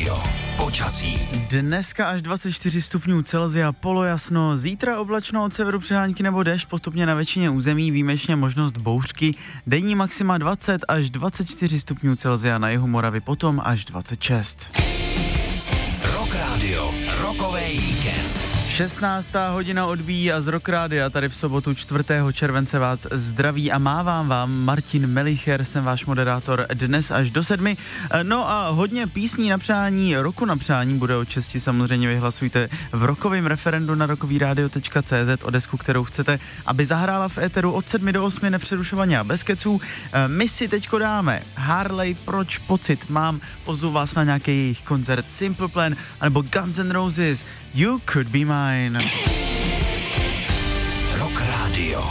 Radio. Počasí. Dneska až 24 stupňů Celsia, polojasno, zítra oblačno, od severu přehánky nebo déšť, postupně na většině území, výjimečně možnost bouřky, denní maxima 20 až 24 stupňů Celsia, na jihu Moravy potom až 26. Rock Radio, rokovej víkend. 16. hodina odbíjí a z Rock Rádia tady v sobotu 4. července vás zdraví a mávám vám Martin Melicher, jsem váš moderátor dnes až do 7. No a hodně písní na přání, roku na přání bude od 6, samozřejmě vyhlasujte v rokovém referendu na rokovyradio.cz o desku, kterou chcete, aby zahrála v éteru od 7 do 8 nepřerušovaně a bez keců. My si teďko dáme Harley, proč pocit mám, pozvu vás na nějaký jejich koncert Simple Plan anebo Guns N' Roses, You Could Be Mine. Rock Radio.